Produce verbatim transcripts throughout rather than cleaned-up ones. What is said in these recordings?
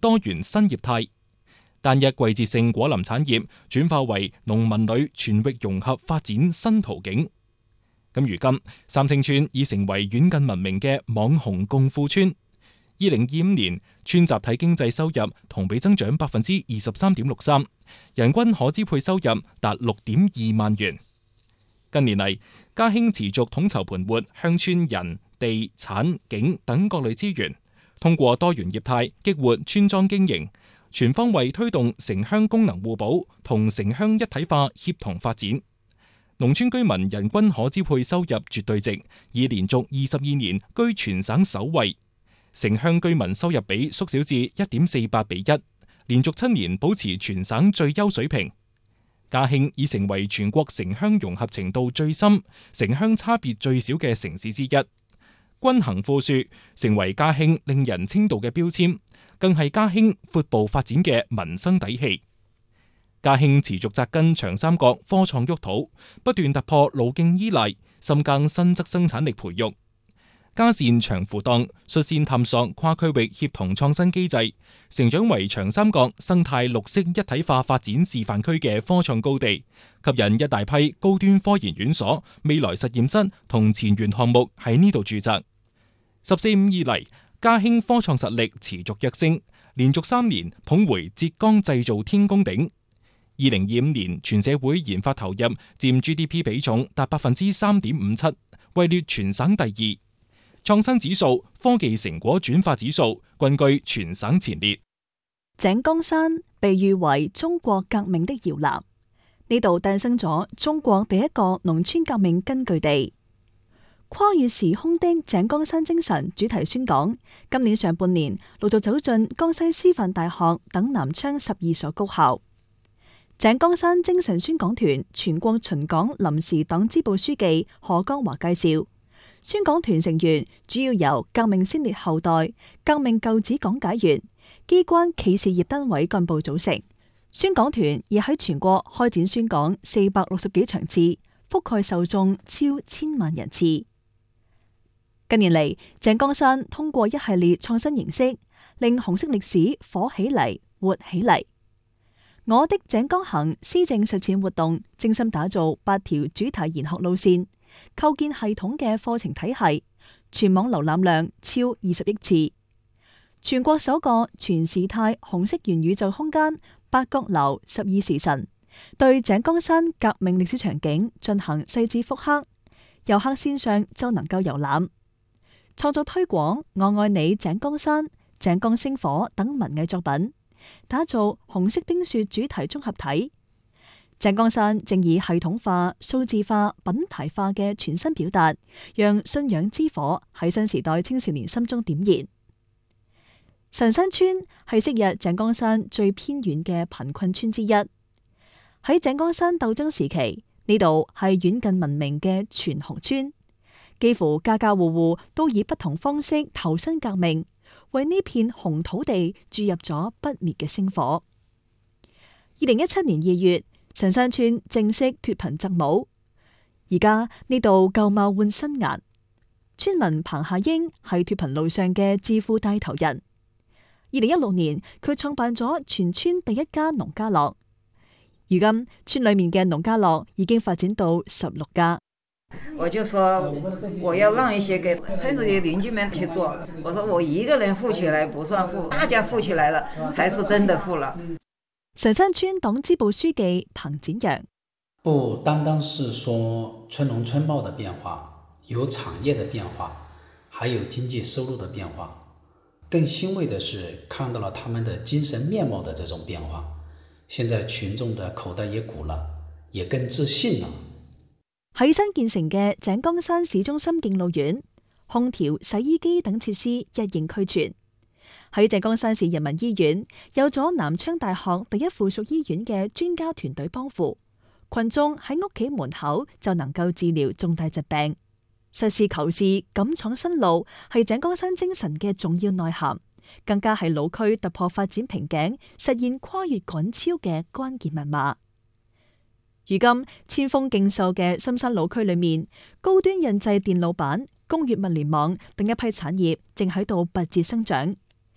多元新業態，單一季節性果林產業轉化為農民裏全域融合發展新途徑。咁如今，三星村已成為遠近聞名嘅網紅共富村。二零二五年，村集體經濟收入同比增長百分之二十三點六三，人均可支配收入達六點二萬元。近年嚟，家興持續統籌盤活鄉村人、地、產、景等各類資源，通過多元業態激活村莊經營，全方位推動城鄉功能互補同城鄉一體化協同發展。農村居民人均可支配收入絕對值已連續二十二年居全省首位，城鄉居民收入比縮小至一點四八比一，連續七年保持全省最優水平。家興已成為全國城鄉融合程度最深、城鄉差別最少嘅城市之一。均衡富庶成為家興令人稱道嘅標籤，更係家興闊步發展嘅民生底氣。家興持續扎根長三角科創沃土，不斷突破路徑依賴，深耕新質生產力培育。家善長扶檔，率先探索跨區域協同創新機制，成長為長三角生態綠色一體化發展示範區嘅科創高地，吸引一大批高端科研院所、未來實驗室同前沿項目喺呢度駐紮。十四五以嚟，家興科創實力持續躍升，連續三年捧回浙江製造天宮鼎。二零二五年，全社會研發投入佔 G D P 比重達百分之三點五七，位列全省第二。創新指數、科技成果轉化指數均居全省前列。 井岡山被譽為中國革命的搖籃，呢度誕生咗中國第一個農村革命根據地。跨越時空的井岡山精神主題宣講，今年上半年陸續走進江西師範大學等南昌十二所高校。井岡山精神宣講團全國巡港臨時黨支部書記何江華介紹，宣講團成員主要由革命先烈後代、革命舊址講解員、機關企事業單位幹部組成。宣講團已喺全國開展宣講四百六十幾場次，覆蓋受眾超千萬人次。近年嚟，井岡山通過一系列創新形式，令紅色歷史火起嚟、活起嚟。我的井岡行施政實踐活動精心打造八條主題研學路線，構建系統嘅課程體系，全網瀏覽量超二十億次。全國首個全時態紅色元宇宙空間八角樓十二時辰，對井岡山革命歷史場景進行細緻復刻，遊客線上就能夠遊覽。創作推廣我愛你井岡山、井岡星火等文藝作品，打造紅色冰雪主題綜合體。井岡山正以系統化、數字化、品牌化嘅全新表達，讓信仰之火喺新時代青少年心中點燃。神山村係昔日井岡山最偏遠嘅貧困村之一。喺井岡山鬥爭時期，呢度係遠近聞名嘅全紅村，幾乎家家戶戶都以不同方式投身革命，為呢片紅土地注入咗不滅嘅星火。二零一七年二月，神山村正式脫貧擇母，而家呢度舊貌換新顏。村民彭夏英係脫貧路上嘅致富帶頭人。二零一六年，佢創辦咗全村第一家農家樂。如今，村裏面嘅農家樂已經發展到十六家。 我就說我要讓一些給村子的鄰居們去做。我說我一個人富起來不算富，大家富起來了才是真的富了。 神山村黨支部書記彭展陽， 不單單是說村農村貌的變化，有產業的變化，還有經濟收入的變化。更欣慰的是看到了他們的精神面貌的這種變化。現在群眾的口袋也鼓了，也更自信了。 喺新建成嘅井岡山市中心敬老院，空調、洗衣機等設施一應俱全。喺井岡山市人民醫院，有咗南昌大學第一附屬醫院嘅專家團隊幫扶，群眾喺屋企門口就能夠治療重大疾病。實事求是、敢闖新路，係井岡山精神嘅重要內涵，更加係老區突破發展瓶頸、實現跨越趕超嘅關鍵密碼。如今千峰競秀嘅深山老區裏面，高端印製電路板、工業物聯網等一批產業正喺度拔節生長。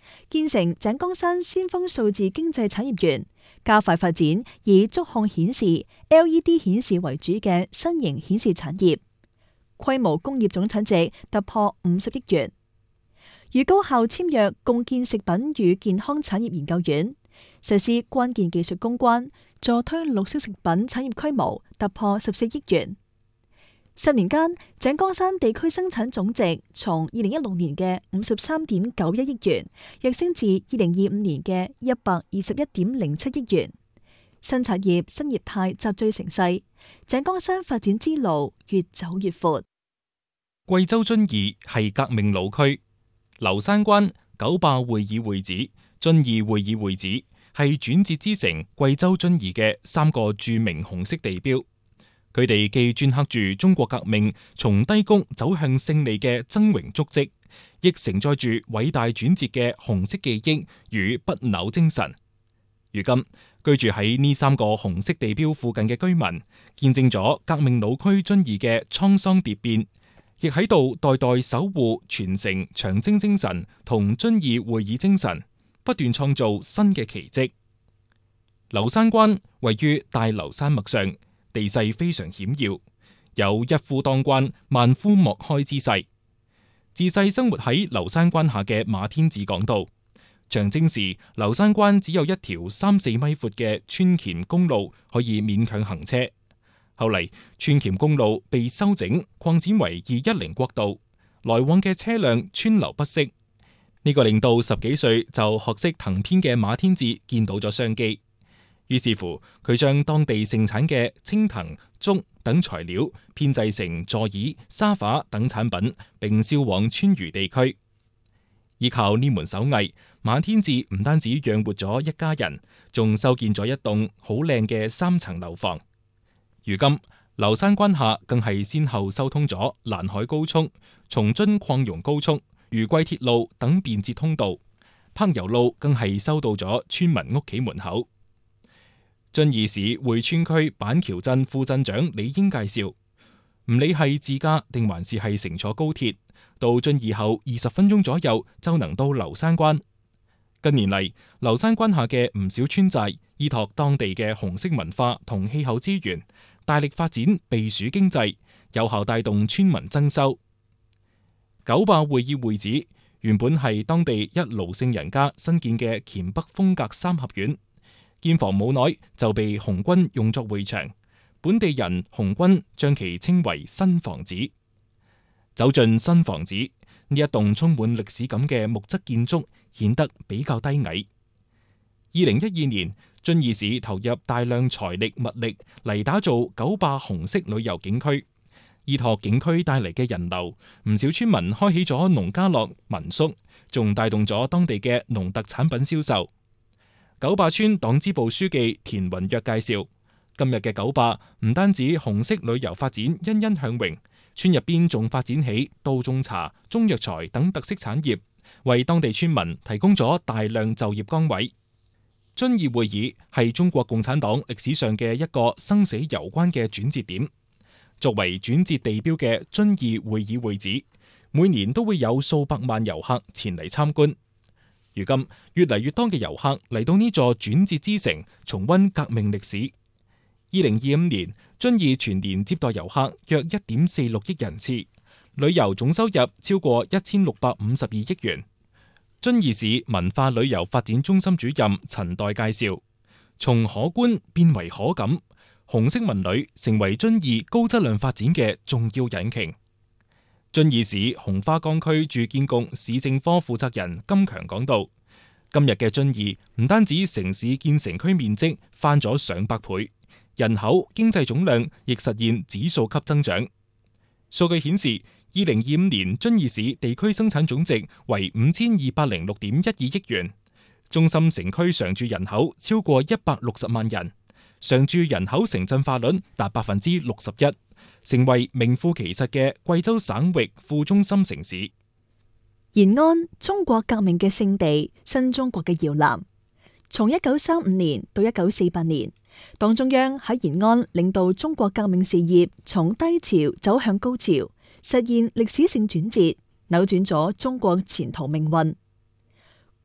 建成井岡山先鋒數字經濟產業園，加快發展以觸控顯示 L E D 顯示為主嘅新型顯示產業，規模工業總產值突破五十億元。與高校簽約共建食品與健康產業研究院，實施關鍵技術攻關，助推綠色食品產業規模突破十四億元。十年間，井岡山地區生產總值從二零一六年嘅五十三點九一億元，躍升至二零二五年嘅一百二十一點零七億元。新產業新業態集聚成勢，井岡山發展之路越走越闊。 貴州遵義係革命老區，劉山關、九壩會議會址、遵義會議會址係轉折之城貴州遵義嘅三個著名紅色地標。佢哋既鐫刻住中國革命從低谷走向勝利嘅崢嶸足跡，亦承載住偉大轉折嘅紅色記憶與不朽精神。如今居住喺呢三個紅色地標附近嘅居民，見證咗革命老區遵義嘅滄桑蝶變，亦喺度代代守護傳承長征精神同遵義會議精神，不斷創造新嘅奇蹟。劉山關位於大劉山脈上，地勢非常險要，有一夫當關，萬夫莫開之勢。自細生活喺劉山關下嘅馬天志講道，長征時劉山關只有一條三四米闊嘅村黔公路可以勉強行車，後嚟村黔公路被修整擴展為二一零國道，來往嘅車輛川流不息。呢、這個令到十幾歲就學識騰編嘅馬天志見到咗商機。於是乎，佢將當地盛產嘅青藤、竹等材料編製成座椅、沙發等產品，並銷往川渝地區。依靠呢門手藝，馬天志唔單止養活咗一家人，仲修建咗一棟好靚嘅三層樓房。如今，劉山關下更係先後修通咗蘭海高速、松津擴容高速、渝桂鐵路等便捷通道，柏油路更係修到咗村民屋企門口。遵義市會川區板橋鎮副鎮長李英介紹，唔理係自駕定還是係乘坐高鐵，到遵義後二十分鐘左右就能到劉山關。近年嚟，劉山關下嘅唔少村寨依託當地嘅紅色文化同氣候資源，大力發展避暑經濟，有效帶動村民增收。九壩會議會址原本係當地一盧姓人家新建嘅黔北風格三合院。建房冇耐就被紅軍用作會場，本地人紅軍將其稱為新房子。走進新房子，呢一棟充滿歷史感嘅木質建築顯得比較低矮。二零一二年，遵義市投入大量財力物力嚟打造九壩紅色旅遊景區，依託景區帶嚟嘅人流，唔少村民開起咗農家樂民宿，仲帶動咗當地嘅農特產品銷售。九壩村黨支部書記田雲躍介紹，今日嘅九壩唔單止紅色旅遊發展欣欣向榮，村入邊仲發展起稻種茶、中藥材等特色產業，為當地村民提供咗大量就業崗位。遵義會議係中國共產黨歷史上嘅一個生死攸關嘅轉折點，作為轉折地標嘅遵義會議會址，每年都會有數百萬遊客前嚟參觀。如今越嚟越多嘅遊客嚟到呢座轉折之城，重溫革命歷史。二零二五年，遵義全年接待遊客約一點四六億人次，旅遊總收入超過一千六百五十二億元。遵義市文化旅遊發展中心主任陳代介紹，從可觀變為可感，紅色文旅成為遵義高質量發展嘅重要引擎。遵義市紅花崗區住建局市政科負責人金強講道，今日嘅遵義唔單止城市建成區面積翻咗上百倍，人口經濟總量亦實現指數級增長。數據顯示，二零二五年遵義市地區生產總值為五千二百零六點一二億元，中心城區常住人口超過一百六十萬人，常住人口城鎮化率達百分之六十一。成為名副其實嘅貴州省域副中心城市。 延安，中國革命嘅聖地，新中國嘅搖籃。從一九三五年到一九四八年，黨中央喺延安領導中國革命事業從低潮走向高潮，實現歷史性轉折，扭轉咗中國前途命運。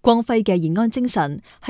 光輝嘅延安精神